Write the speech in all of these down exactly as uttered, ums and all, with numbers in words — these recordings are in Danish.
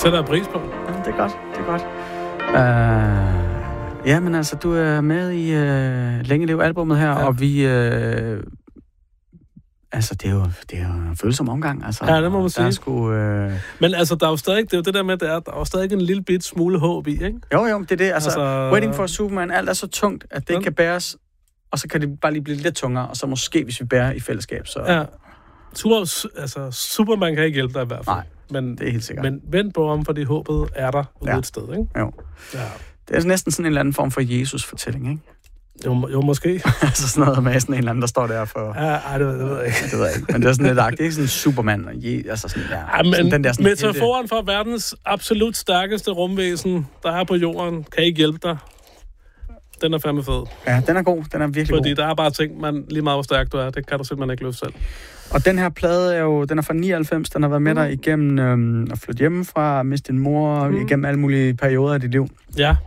sætter jeg pris på. Ja, det er godt, det er godt. Uh, ja, men altså, du er med i uh, Længe Lev albumet her, ja. Og vi... Uh, altså, det er, jo, det er jo en følsom omgang, altså. Ja, det må man sige. Sgu, uh... Men altså, der er jo stadig, det er jo det der med, der er, der er jo stadig en lille bit smule håb i, ikke? Jo, jo, det er det. Altså, altså... Waiting for Superman, alt er så tungt, at det ikke kan bæres, og så kan det bare lige blive lidt tungere, og så måske, hvis vi bærer i fællesskab, så... Ja. Super, altså, Superman kan ikke hjælpe dig i hvert fald. Nej, men, det er helt sikkert. Men vent på ham, fordi håbet er der ude ja. et sted, ikke? Jo. Ja. Det er næsten sådan en eller anden form for Jesus-fortælling, ikke? Jo, jo måske. altså sådan noget med sådan en eller anden, der står der for... Ja, ej, det, ved, det ved jeg ikke. det ved jeg ikke. Men det er sådan lidt agtigt, ikke? Sådan Superman og Je... Altså sådan, ja. ja men sådan den der sådan... Metaforen for verdens absolut stærkeste rumvæsen, der er på jorden, kan ikke hjælpe dig. Den er fandme fed. Ja, den er god. Den er virkelig Fordi god. Fordi der er bare ting, man lige meget hvor stærk du er, det kan du simpelthen ikke løfte selv. Og den her plade er jo, den er fra nioghalvfems, den har været med mm. dig igennem øhm, at flytte hjemmefra, miste din mor, mm. igennem alle mulige perioder af dit liv. Ja.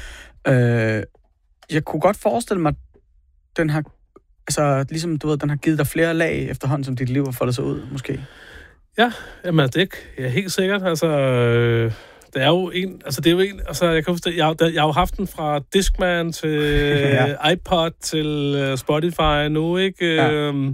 Øh, jeg kunne godt forestille mig, den har, altså ligesom du ved, den har givet dig flere lag efterhånden, som dit liv har foldet sig ud, måske. Ja, jamen det er ikke, ja, helt sikkert, altså... Øh... Det er jo en, altså det er jo en, altså jeg kan huske, jeg, jeg har jo haft den fra Discman til ja. iPod til uh, Spotify nu, ikke? Ja. Øhm,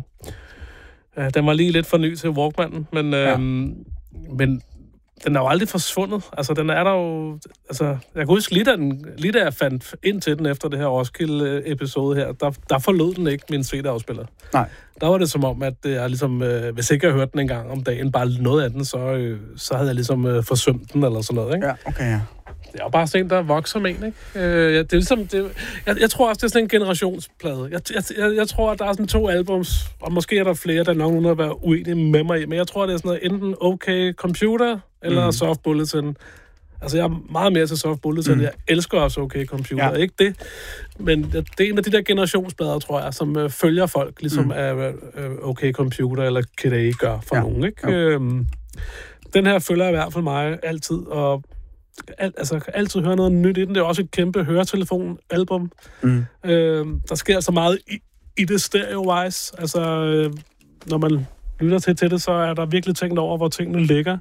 ja, den var lige lidt for ny til Walkmanen, men, ja. øhm, men den er jo aldrig forsvundet. Altså den er der jo, altså jeg kan huske lige da, den, lige da jeg fandt ind til den efter det her Roskilde-episode her, der, der forlod den ikke min C D-afspiller. Nej. Der var det som om, at jeg ligesom, øh, hvis ikke jeg hørte den en gang om dagen, bare noget af den, så, øh, så havde jeg ligesom øh, forsømt den, eller sådan noget, ikke? Ja, okay, ja. Det er jo bare sådan en, der vokser med en, ikke? Øh, det er ligesom, det, jeg, jeg tror også, det er sådan en generationsplade. Jeg, jeg, jeg, jeg tror, at der er sådan to albums, og måske er der flere, der er nogen, der vil være uenige med mig i, men jeg tror, det er sådan noget, enten OK Computer, eller mm. Soft Bulletin. Altså, jeg er meget mere til Soft Bulletin. Mm. Jeg elsker også OK Computer, ja. Ikke det? Men det er en af de der generationsplader, tror jeg, som øh, følger folk, ligesom mm. af øh, OK Computer eller Kid A gør for ja. nogen, ikke? Øhm, den her følger i hvert fald mig altid, og al, altså, altid høre noget nyt i den. Det er også et kæmpe høretelefon-album. Mm. Øhm, der sker så meget i, i det stereo-wise. Altså, øh, når man lytter til, til det, så er der virkelig tænkt over, hvor tingene ligger.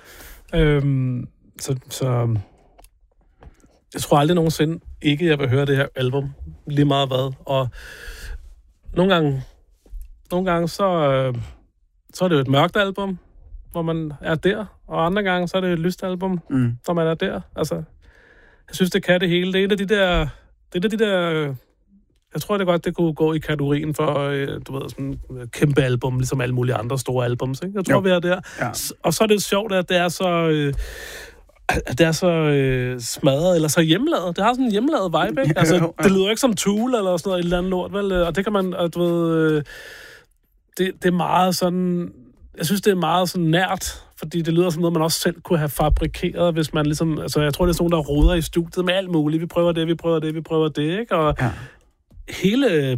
Øhm, Så, så jeg tror aldrig nogensinde ikke, jeg vil høre det her album lige meget hvad. Og nogle gange, nogle gange så, øh, så er det jo et mørkt album, hvor man er der. Og andre gange, så er det et lyst album, mm. hvor man er der. Altså, jeg synes, det kan det hele. Det er en af de der... Det er de der jeg tror det godt, det kunne gå i kategorien for, øh, du ved, sådan et kæmpe album, ligesom alle mulige andre store albums, ikke? Jeg tror, jo. vi er der. Ja. Og så er det sjovt, at det er så... Øh, at det er så øh, smadret, eller så hjemmelavet. Det har sådan en hjemmelavet vibe, ikke? Altså, jo, ja. Det lyder ikke som Tool, eller sådan noget, et eller andet lort, vel? Og det kan man, du ved... Øh, det, det er meget sådan... Jeg synes, det er meget sådan nært, fordi det lyder som noget, man også selv kunne have fabrikeret, hvis man ligesom... Altså, jeg tror, det er sådan nogen, der roder i studiet med alt muligt. Vi prøver det, vi prøver det, vi prøver det, ikke? Og ja. hele... Øh,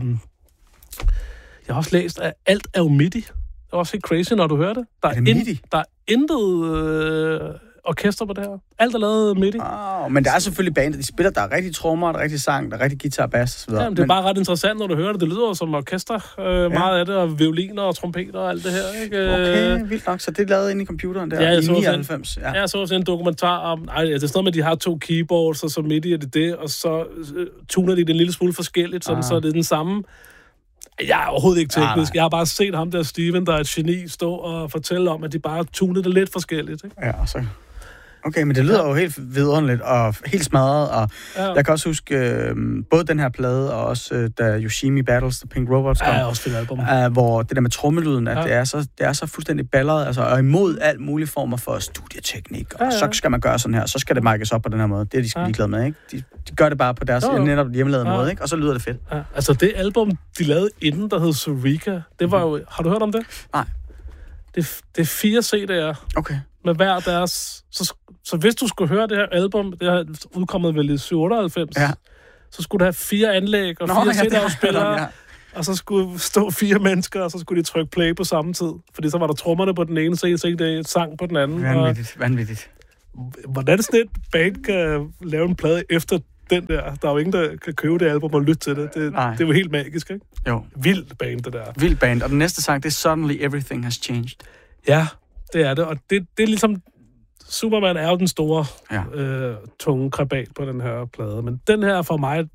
jeg har også læst, at alt er jo midi. Det er også helt crazy, når du hører det. Der er, er det midi? In, der er intet... Øh, orkester på det her. Alt er lavet midt i. Oh, men der er selvfølgelig bander, de spiller, der er rigtig trommer, der er rigtig sang, der er rigtig guitar, bass og så videre. Ja, det er men... bare ret interessant, når du hører det. Det lyder som orkester, øh, ja. meget af det, og violiner og trompeter og alt det her, ikke? Okay, vildt nok. Så det er lavet inde i computeren der, ja, i nioghalvfems. Ja, jeg så også en dokumentar om, nej, det er sådan noget med, at de har to keyboards, og så midt i er det det, og så øh, tuner de det en lille smule forskelligt, sådan, ah. så det er den samme. Jeg er overhovedet ikke teknisk. Ah, jeg har bare set ham der, Steven, der er et geni, stå og fortælle om, at de bare tunede det lidt forskelligt, ikke? Ja, så... Okay, men det lyder ja. jo helt vidunderligt og helt smadret, og ja. jeg kan også huske øh, både den her plade, og også øh, da Yoshimi Battles, The Pink Robots kom, ja, også fedt album. Øh, hvor det der med trommelyden, at ja. det, er så, det er så fuldstændig balleret, altså, og imod alt mulige former for studieteknik, og ja, ja. så skal man gøre sådan her, så skal det markes op på den her måde. Det er de skal ja. ligeglade med, ikke? De, de gør det bare på deres jo, jo. netop hjemmelavede ja. måde, ikke? Og så lyder det fedt. Ja. Altså det album, de lavede inden, der hed Sureka, det var jo... Har du hørt om det? Nej. Det, det er fire C D'er. Okay. Med hver deres... Så, så hvis du skulle høre det her album, det har udkommet vel i syvoghalvfems, ja. så skulle du have fire anlæg og Nå, fire ja, C D-afspillere, ja. og så skulle stå fire mennesker, og så skulle de trykke play på samme tid. Fordi så var der trommerne på den ene C D, sang på den anden. Vanvittigt, og, vanvittigt. Hvordan sådan et band kan lave en plade efter den der? Der er jo ingen, der kan købe det album og lytte til det. Det, det er jo helt magisk, ikke? Jo. Vild band, det der. Vild band. Og den næste sang, det er Suddenly Everything Has Changed. Ja, det er det. Og det, det er ligesom... Superman er jo den store, ja. øh, tunge krabat på den her plade. Men den her for mig,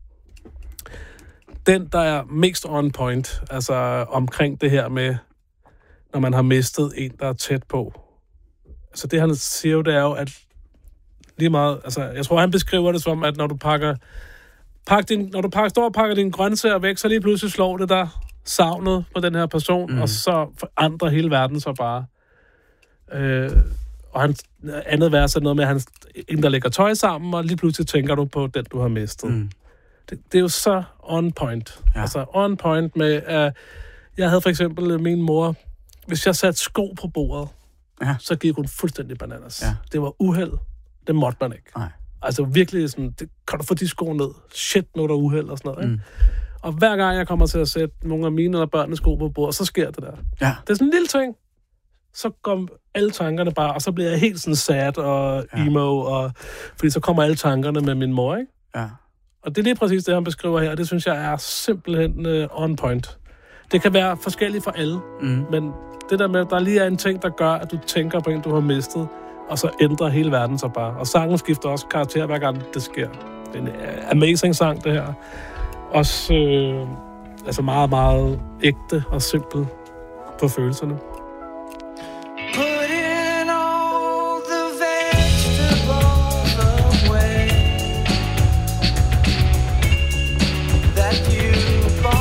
den, der er mest on point, altså omkring det her med, når man har mistet en, der er tæt på. Altså det, han siger jo, det er jo, at lige meget, altså jeg tror, han beskriver det som, at når du pakker, pak din, når du pakker, står og pakker dine grøntsager væk, så lige pludselig slår det der savnet på den her person, mm. og så forandrer hele verden så bare. Øh, og han, andet vers er noget med, at han en, der lægger tøj sammen, og lige pludselig tænker du på den, du har mistet. Mm. Det, det er jo så on point. Ja. Altså on point med, at jeg havde for eksempel min mor, hvis jeg satte sko på bordet, ja. så gik hun fuldstændig bananas. Ja. Det var uheld. Det måtte man ikke. Nej. Altså virkelig sådan, det, kan du få de sko ned? Shit, nu er der uheld og sådan noget. Mm. Ikke? Og hver gang jeg kommer til at sætte nogle af mine eller børnenes sko på bordet, så sker det der. Ja. Det er sådan en lille ting. Så går alle tankerne bare, og så bliver jeg helt sådan sad og emo, ja. og, fordi så kommer alle tankerne med min mor, ikke? Ja. Og det er lige præcis det, han beskriver her, og det synes jeg er simpelthen uh, on point. Det kan være forskelligt for alle, mm. men det der med, at der lige er en ting, der gør, at du tænker på en, du har mistet, og så ændrer hele verden sig bare. Og sangen skifter også karakter, hver gang det sker. Det er en amazing sang, det her. Også øh, altså meget, meget ægte og simpel på følelserne.